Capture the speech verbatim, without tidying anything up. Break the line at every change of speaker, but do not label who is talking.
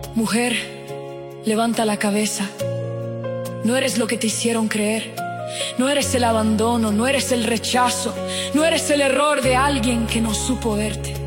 Mujer, levanta la cabeza. No eres lo que te hicieron creer. No eres el abandono, no eres el rechazo, no eres el error de alguien que no supo verte.